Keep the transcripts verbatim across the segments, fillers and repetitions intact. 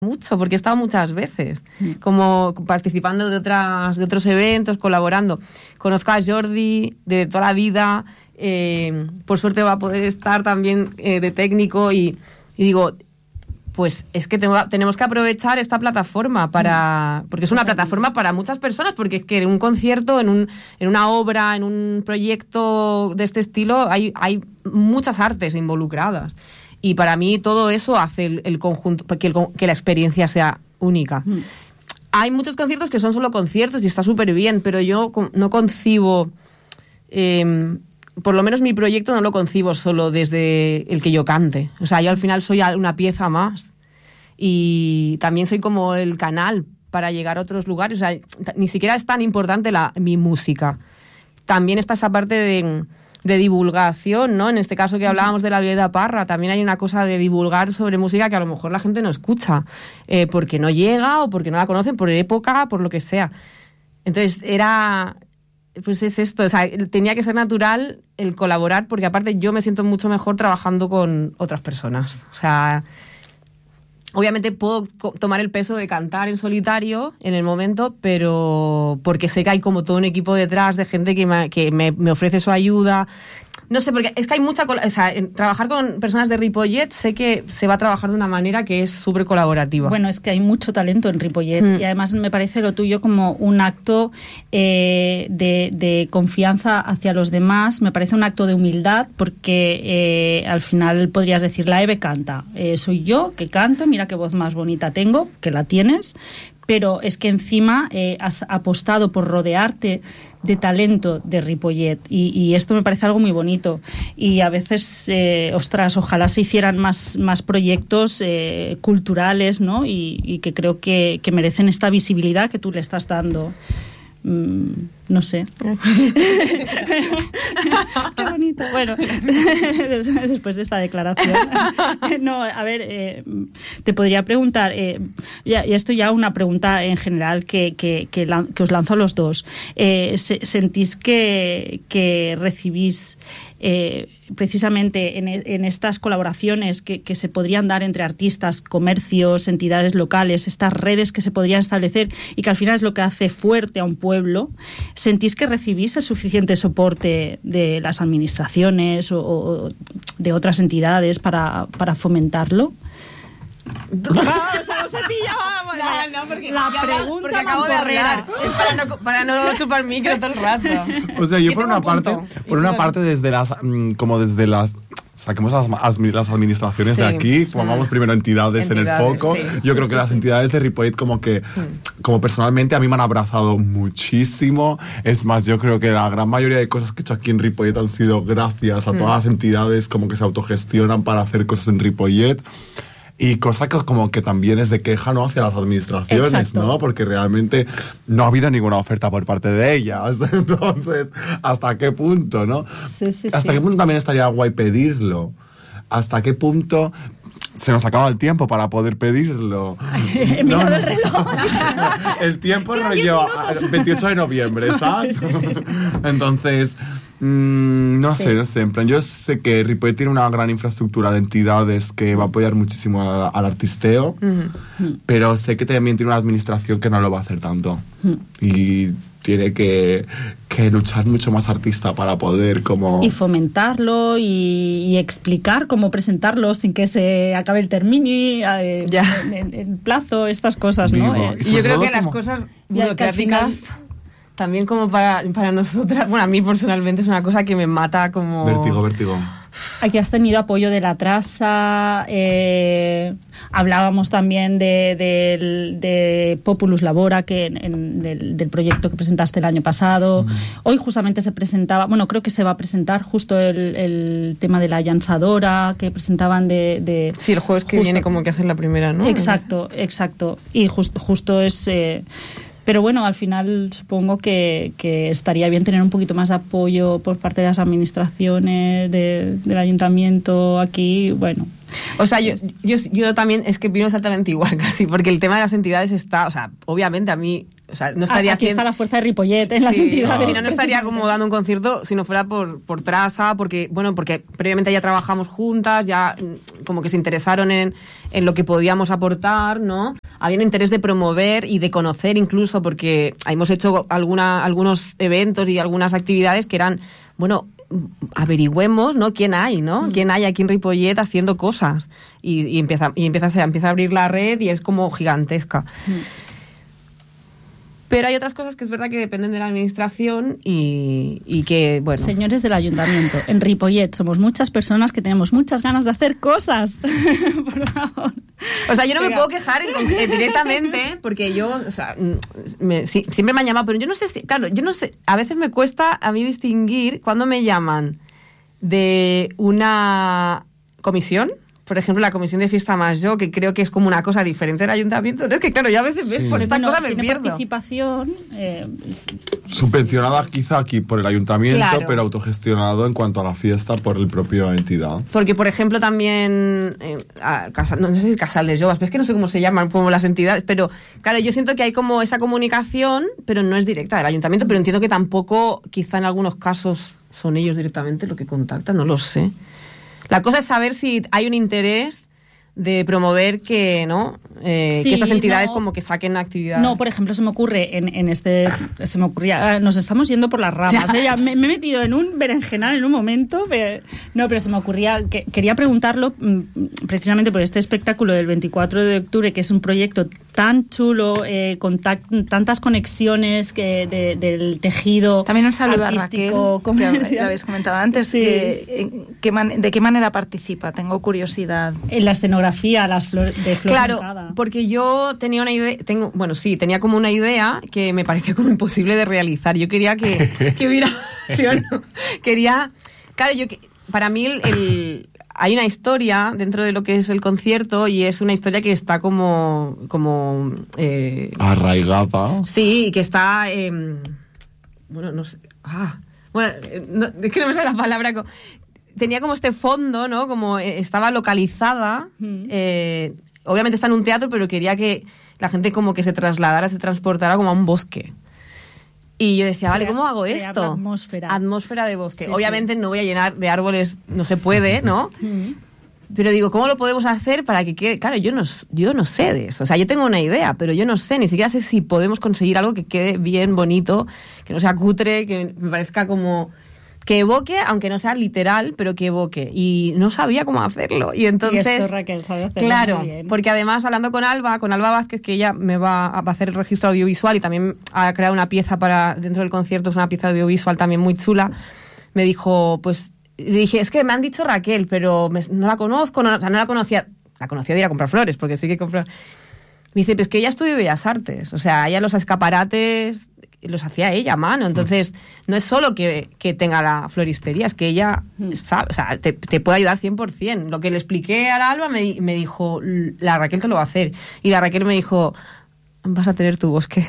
mucho, porque he estado muchas veces, como participando de otras de otros eventos, colaborando. Conozco a Jordi de toda la vida, eh, por suerte va a poder estar también eh, de técnico y, y digo, pues es que tengo, tenemos que aprovechar esta plataforma para, porque es una plataforma para muchas personas, porque es que en un concierto, en un en una obra, en un proyecto de este estilo hay hay muchas artes involucradas. Y para mí todo eso hace el, el conjunto, que, el, que la experiencia sea única. Mm. Hay muchos conciertos que son solo conciertos y está súper bien, pero yo no concibo, eh, por lo menos mi proyecto no lo concibo solo desde el que yo cante. O sea, yo al final soy una pieza más. Y también soy como el canal para llegar a otros lugares. O sea, ni siquiera es tan importante la, mi música. También está esa parte de... de divulgación, ¿no? En este caso que hablábamos de la Violeta Parra, también hay una cosa de divulgar sobre música que a lo mejor la gente no escucha, eh, porque no llega o porque no la conocen, por época, por lo que sea. Entonces, era... Pues es esto, o sea, tenía que ser natural el colaborar, porque aparte yo me siento mucho mejor trabajando con otras personas. O sea... Obviamente puedo co- tomar el peso de cantar en solitario en el momento, pero porque sé que hay como todo un equipo detrás de gente que me, que me, me ofrece su ayuda. No sé, porque es que hay mucha... Col- o sea, en trabajar con personas de Ripollet sé que se va a trabajar de una manera que es súper colaborativa. Bueno, es que hay mucho talento en Ripollet mm. y además me parece lo tuyo como un acto eh, de, de confianza hacia los demás. Me parece un acto de humildad porque eh, al final podrías decir, la Eve canta. Eh, soy yo que canto, mira qué voz más bonita tengo, que la tienes, pero es que encima eh, has apostado por rodearte de talento de Ripollet y, y esto me parece algo muy bonito y a veces, eh, ostras, ojalá se hicieran más, más proyectos eh, culturales, ¿no? Y, y que creo que, que merecen esta visibilidad que tú le estás dando. Mm, no sé. Qué bonito. Bueno, después de esta declaración. No, a ver, eh, te podría preguntar, eh, ya, y esto ya una pregunta en general que, que, que, la, que os lanzo a los dos. Eh, se, ¿Sentís que, que recibís eh, precisamente en, en estas colaboraciones que, que se podrían dar entre artistas, comercios, entidades locales, estas redes que se podrían establecer y que al final es lo que hace fuerte a un pueblo, ¿sentís que recibís el suficiente soporte de las administraciones o, o de otras entidades para, para fomentarlo? Vamos, o sea, no se pilla, vamos. No, no, porque, la pregunta porque acabo de hablar. Es para no, para no chupar micro todo el rato. O sea, yo por una parte, por una parte desde las, como desde las, saquemos las, las administraciones sí, de aquí, pongamos primero entidades, entidades en el foco. Sí, yo sí, creo sí, que sí. Las entidades de Ripollet como que, hmm. como personalmente a mí me han abrazado muchísimo. Es más, yo creo que la gran mayoría de cosas que he hecho aquí en Ripollet han sido gracias a hmm. todas las entidades como que se autogestionan para hacer cosas en Ripollet. Y cosa que como que también es de queja, ¿no?, hacia las administraciones, exacto, ¿no? Porque realmente no ha habido ninguna oferta por parte de ellas. Entonces, ¿hasta qué punto, no? Sí, sí, ¿Hasta sí. qué punto también estaría guay pedirlo? ¿Hasta qué punto se nos acaba el tiempo para poder pedirlo? He mirado no, el reloj. El tiempo rollo veintiocho de noviembre, ¿sabes? Sí, sí, sí. Entonces... Mm, no sí. sé, no sé. En plan, yo sé que Ripollet tiene una gran infraestructura de entidades que va a apoyar muchísimo a, al artisteo, uh-huh. pero sé que también tiene una administración que no lo va a hacer tanto. Uh-huh. Y tiene que, que luchar mucho más artista para poder como... Y fomentarlo y, y explicar cómo presentarlo sin que se acabe el término, eh, en, en, en plazo, estas cosas, ¿no? Eh, y yo creo que las cosas burocráticas... También como para, para nosotras, bueno, a mí personalmente es una cosa que me mata como... Vértigo, vértigo. Aquí has tenido apoyo de la Trasa, eh, hablábamos también de, de, de Populus Labora, que en, en, del, del proyecto que presentaste el año pasado. Mm. Hoy justamente se presentaba, bueno, creo que se va a presentar justo el, el tema de la llançadora que presentaban de... de sí, el jueves que justo, viene como que hacen la primera, ¿no? Exacto, exacto. Y just, justo es... Eh, Pero bueno, al final supongo que, que estaría bien tener un poquito más de apoyo por parte de las administraciones, de, del ayuntamiento aquí, bueno. O sea, yo, yo, yo también es que opino exactamente igual casi, porque el tema de las entidades está, o sea, obviamente a mí o sea, no estaría Aquí haciendo... está la fuerza de Ripollet en sí, las entidades. Si no, no estaría como dando un concierto si no fuera por, por Trasa, porque, bueno, porque previamente ya trabajamos juntas, ya como que se interesaron en, en lo que podíamos aportar, ¿no? Había un interés de promover y de conocer incluso, porque hemos hecho alguna, algunos eventos y algunas actividades que eran, bueno, averigüemos, ¿no? ¿Quién hay, ¿no? Mm. ¿Quién hay aquí en Ripollet haciendo cosas? Y, y, empieza, y empieza, a, empieza a abrir la red y es como gigantesca. Mm. Pero hay otras cosas que es verdad que dependen de la administración y, y que, bueno... Señores del ayuntamiento, en Ripollet somos muchas personas que tenemos muchas ganas de hacer cosas. Por favor. O sea, yo no Venga. me puedo quejar en, eh, directamente, porque yo, o sea, me, sí, siempre me han llamado, pero yo no sé si... Claro, yo no sé, a veces me cuesta a mí distinguir cuando me llaman de una comisión, por ejemplo, la comisión de Fiesta Major, que creo que es como una cosa diferente del ayuntamiento. Es que, claro, yo a veces ves, sí. por esta bueno, cosa me tiene pierdo. participación... Eh, subvencionada quizá aquí por el ayuntamiento, claro. pero autogestionado en cuanto a la fiesta por el propio entidad. Porque, por ejemplo, también... Eh, a casa, no sé si es Casal de Jovas, pero es que no sé cómo se llaman como las entidades, pero, claro, yo siento que hay como esa comunicación, pero no es directa del ayuntamiento, pero entiendo que tampoco, quizá en algunos casos, son ellos directamente los que contactan, no lo sé. La cosa es saber si hay un interés de promover que, ¿no? Eh, sí, que estas entidades no, como que saquen actividad. No, por ejemplo, se me ocurre en, en este... Se me ocurría... Nos estamos yendo por las ramas. ¿eh? Ya me, me he metido en un berenjenal en un momento. Pero, no, pero se me ocurría... Que, quería preguntarlo precisamente por este espectáculo del veinticuatro de octubre, que es un proyecto tan chulo, eh, con ta, tantas conexiones que de, del tejido también un saludo a Raquel, como que lo habéis comentado antes. Sí. Que, que man, ¿De qué manera participa? Tengo curiosidad. En la escenografía, las flores de flor Claro, montada. Porque yo tenía una idea, tengo, bueno, sí, tenía como una idea que me parecía como imposible de realizar. Yo quería que, que hubiera, ¿sí o no? Quería, claro, yo para mí el, el, hay una historia dentro de lo que es el concierto y es una historia que está como, como eh, arraigada. Sí, y que está, eh, bueno, no sé, ah, bueno, no, es que no me sale la palabra. Tenía como este fondo, ¿no? Como estaba localizada. Mm. Eh, obviamente está en un teatro, pero quería que la gente como que se trasladara, se transportara como a un bosque. Y yo decía, vale, ¿cómo hago esto? Atmósfera. Atmósfera de bosque. Sí, obviamente sí. no voy a llenar de árboles, no se puede, ¿no? Mm. Pero digo, ¿cómo lo podemos hacer para que quede...? Claro, yo no, yo no sé de eso. O sea, yo tengo una idea, pero yo no sé, ni siquiera sé si podemos conseguir algo que quede bien, bonito, que no sea cutre, que me parezca como... que evoque, aunque no sea literal, pero que evoque. Y no sabía cómo hacerlo. Y entonces... Y esto Raquel sabe hacerlo claro, muy bien. Porque además, hablando con Alba, con Alba Vázquez, que ella me va a hacer el registro audiovisual y también ha creado una pieza para dentro del concierto, es una pieza audiovisual también muy chula, me dijo, pues... Dije, es que me han dicho Raquel, pero me, no la conozco, no, o sea, no la conocía. La conocía de ir a comprar flores, porque sí que comprar... Me dice, pues que ella estudió Bellas Artes. O sea, ella los escaparates... los hacía ella a mano, entonces no es solo que, que tenga la floristería, es que ella sabe, o sea, te, te puede ayudar cien por ciento. Lo que le expliqué a la Alba me, me dijo, la Raquel te lo va a hacer, y la Raquel me dijo, vas a tener tu bosque.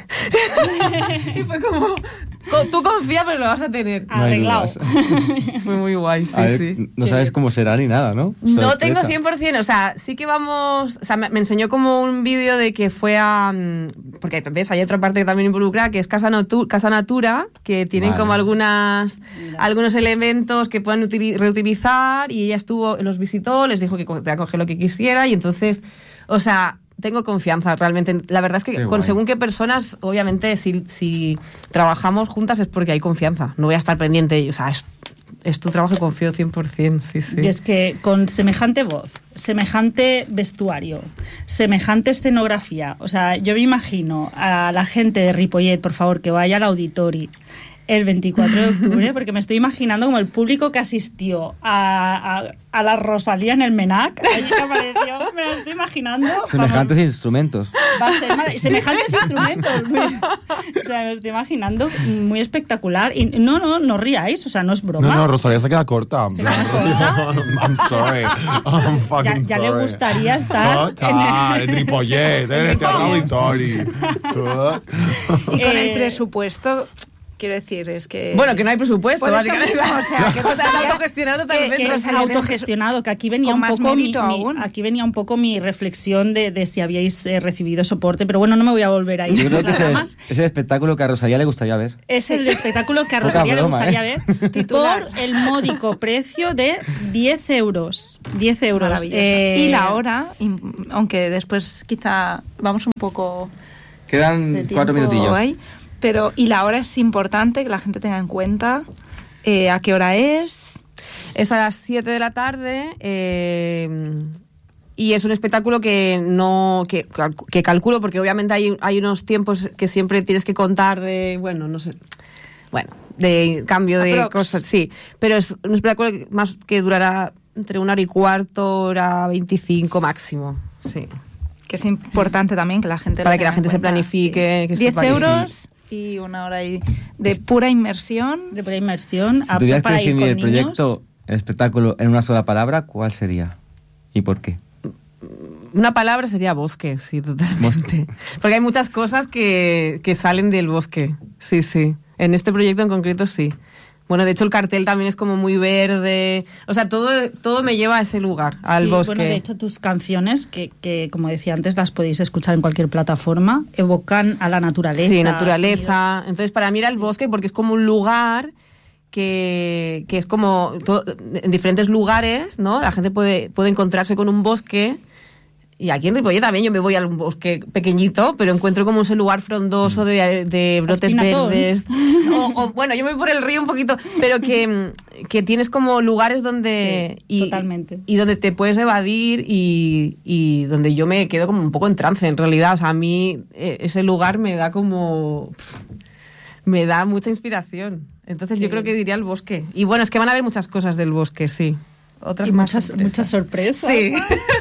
Y fue como, tú confía, pero lo vas a tener. No arreglado. Fue muy guay, sí, ver, sí. No sabes cómo será ni nada, ¿no? No Sorpresa. tengo cien por ciento, o sea, sí que vamos... O sea, me, me enseñó como un vídeo de que fue a... Porque, ¿ves? Hay otra parte que también involucra, que es Casa, Notu, Casa Natura, que tienen vale. como algunas algunos elementos que pueden util, reutilizar, y ella estuvo, los visitó, les dijo que te acoge lo que quisiera, y entonces, o sea... Tengo confianza, realmente. La verdad es que qué con guay. Según qué personas, obviamente, si, si trabajamos juntas es porque hay confianza. No voy a estar pendiente. O sea, es, es tu trabajo y confío cien por ciento. Sí, sí. Y es que con semejante voz, semejante vestuario, semejante escenografía, o sea, yo me imagino a la gente de Ripollet, por favor, que vaya al Auditori el veinticuatro de octubre, porque me estoy imaginando como el público que asistió a, a, a la Rosalía en el Menac, allí que apareció, me lo estoy imaginando. Semejantes vamos, instrumentos. Va a ser madre, semejantes instrumentos. Muy, o sea, me lo estoy imaginando muy espectacular. Y no, no, no ríais, o sea, no es broma. No, no, Rosalía se queda corta. ¿Se queda corta? I'm sorry. I'm fucking ya, ya sorry. le gustaría estar no, en, en Ripollet, en el Teatro Auditori. Y con el presupuesto... quiero decir, es que... Bueno, que no hay presupuesto, por eso básicamente. mismo, o sea, que o sea, sería- autogestionado totalmente. que es autogestionado, que aquí venía con un más poco mi, mérito mi- aún. aquí venía un poco mi reflexión de, de si habíais eh, recibido soporte, pero bueno, no me voy a volver a ir. Yo creo que Las ese ramas. es, es el espectáculo que a Rosalía le gustaría ver. Es el espectáculo que a Poca Rosalía le broma, gustaría ¿eh? ver Titular. por el módico precio de diez euros. diez euros. Maravilloso. Eh, Y la hora, y- aunque después quizá vamos un poco Quedan de cuatro tiempo minutillos. ahí, pero y la hora es importante que la gente tenga en cuenta eh, a qué hora es. Es a las siete de la tarde eh, y es un espectáculo que no que, que calculo, porque obviamente hay, hay unos tiempos que siempre tienes que contar de, bueno, no sé, bueno, de cambio de Aprox. cosas, sí, pero es un espectáculo que más que durará entre una hora y cuarto, hora veinticinco máximo, sí. Que es importante también que la gente lo Para que tenga la gente en se cuenta, planifique, que diez sepa que euros y una hora y- de pura inmersión. de preinmersión, Si apto tuvieras que para ir definir con el niños. proyecto, el espectáculo, en una sola palabra, ¿cuál sería? ¿Y por qué? Una palabra sería bosque, sí, totalmente. Porque hay muchas cosas que, que salen del bosque, sí, sí. En este proyecto en concreto, sí. Bueno, de hecho el cartel también es como muy verde. O sea, todo, todo me lleva a ese lugar, al Sí, bosque. Bueno, de hecho, tus canciones, que, que como decía antes, las podéis escuchar en cualquier plataforma, evocan a la naturaleza. Sí, naturaleza. Entonces, para mí era el bosque porque es como un lugar que, que es como todo- en diferentes lugares, ¿no? La gente puede, puede encontrarse con un bosque. Y aquí en Ripollet también yo me voy a un bosque pequeñito, pero encuentro como ese lugar frondoso de, de brotes Espinatons. verdes. O, o, bueno, yo me voy por el río un poquito, pero que, que tienes como lugares donde... Sí, y, totalmente. Y donde te puedes evadir y, y donde yo me quedo como un poco en trance, en realidad. O sea, a mí eh, ese lugar me da como... Me da mucha inspiración. Entonces Qué yo creo bien. que diría el bosque. Y bueno, es que van a haber muchas cosas del bosque, sí. Otras Y más muchas, sorpresas. muchas sorpresas. Sí.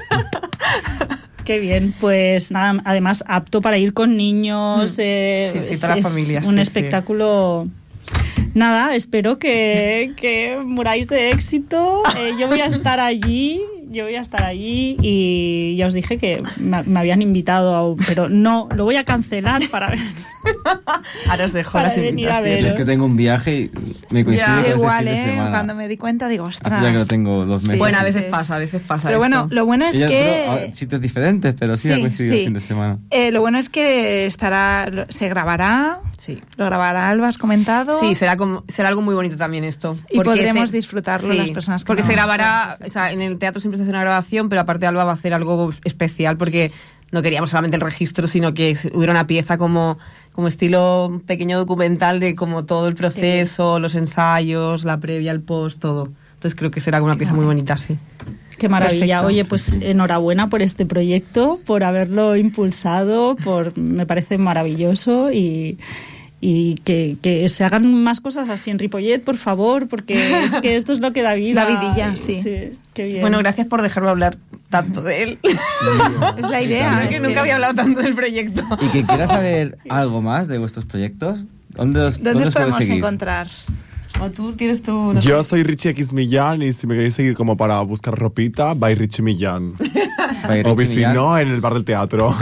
Qué bien, pues nada, además apto para ir con niños. Mm. eh, Sí, sí, es- toda la es familia, un sí, sí. espectáculo. Nada, espero que, que muráis de éxito. Eh, yo voy a estar allí, yo voy a estar allí y ya os dije que me, me habían invitado, a un- pero no, lo voy a cancelar para ver. Ahora os dejo Para las venir a invitaciones. Yo es que tengo un viaje y me coincide Ya. con ese Igual, fin de ¿eh? semana. Cuando me di cuenta digo, ostras. Hace ya que lo tengo dos meses. Bueno, a Sí, veces sí. pasa, a veces pasa Pero bueno, esto. lo bueno es Ella que... entró a sitios diferentes, pero sí, ha Sí, coincidido sí. el fin de semana. Eh, lo bueno es que estará, lo- se grabará, Sí. lo grabará Alba, has comentado. Sí, será, como, será algo muy bonito también esto. Y podremos disfrutarlo las personas que Porque no- se grabará, o sea, en el teatro siempre se hace una grabación, pero aparte Alba va a hacer algo especial porque no queríamos solamente el registro, sino que hubiera una pieza como, como estilo pequeño documental de como todo el proceso, los ensayos, la previa, el post, todo. Entonces creo que será una pieza muy bonita, sí. Qué maravilla. Perfecto. Oye, pues enhorabuena por este proyecto, por haberlo impulsado, por me parece maravilloso y, y que, que se hagan más cosas así en Ripollet, por favor, porque es que esto es lo que da vida. Da vidilla, sí. Qué bien. Bueno, gracias por dejarme hablar tanto de él. Es la idea. Creo que es nunca que- había hablado tanto del proyecto. Y quien quiera saber algo más de vuestros proyectos, ¿dónde os, ¿Dónde dónde os os puede podemos seguir? encontrar? O tú tienes tu... no sé. Yo soy Richie X Millán y si me queréis seguir como para buscar ropita, by Richie Millán. By O Richie si Millán. no, en el bar del teatro.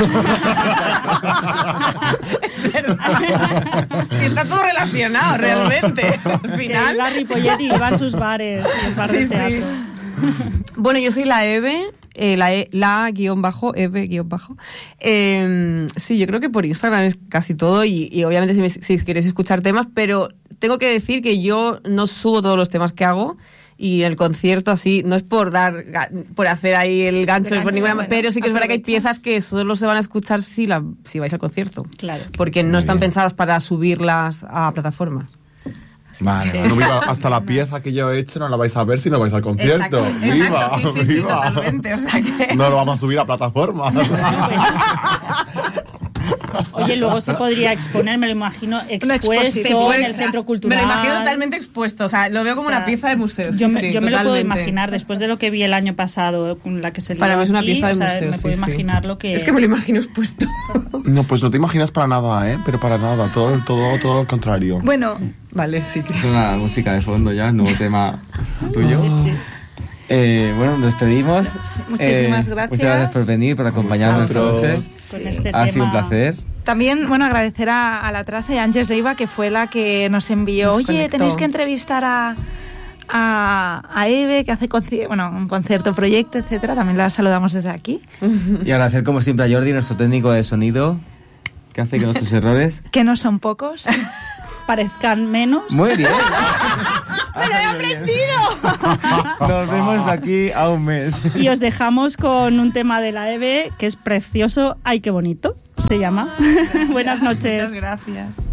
Es verdad. Y está todo relacionado, realmente. Al que final. iba a Ripollet y iba a sus bares y el bar Sí, del sí. teatro. Bueno, yo soy la Eve, eh, la, e, la guión bajo, Eve guión bajo. Eh, sí, yo creo que por Instagram es casi todo y, y obviamente si, me, si queréis escuchar temas, pero tengo que decir que yo no subo todos los temas que hago y el concierto así, no es por dar, ga- por hacer ahí el gancho, El por gancho, ninguna, bueno, pero sí que es verdad que hay aprovecha. piezas que solo se van a escuchar si, la, si vais al concierto. Claro. Porque no Muy están bien. pensadas para subirlas a plataformas. Vale, vale. No, viva, hasta la pieza que yo he hecho no la vais a ver si no vais al concierto. Exacto, ¡Viva! exacto, sí, sí, sí, ¡Viva! totalmente, o sea que... No lo vamos a subir a plataforma. Oye, luego se podría exponer, me lo imagino, expuesto exposición, en el centro cultural. Me lo imagino totalmente expuesto, o sea, lo veo como O sea, una pieza de museo. Yo, sí, me, sí, yo me lo puedo totalmente. imaginar, después de lo que vi el año pasado, con la que se Para lió mí es una aquí, pieza de o sea, museo, me sí, puedo sí. imaginar lo que... Es que me lo imagino expuesto. No, pues no te imaginas para nada, ¿eh? Pero para nada, todo, todo, todo lo contrario. Bueno, Vale, sí. Es una música de fondo ya, nuevo tema tuyo. Sí, sí. Eh, bueno, nos despedimos. muchísimas Eh, gracias. Muchas gracias por venir, por acompañarnos esta Vosotros. noche. Con este Ha sido un tema- placer. También, bueno, agradecer a, a la Trasa y a Ángeles Leiva, que fue la que nos envió, nos oye, conectó. tenéis que entrevistar a, a, a Eve, que hace conci- bueno, un concierto, proyecto, etcétera. También la saludamos desde aquí. Y agradecer como siempre a Jordi, nuestro técnico de sonido, que hace que nuestros errores Que no son pocos. Parezcan menos. muy bien. ¡Pero he aprendido! Nos vemos de aquí a un mes. Y os dejamos con un tema de la Eve que es precioso. ¡Ay, qué bonito! Se llama. Buenas noches. Muchas gracias.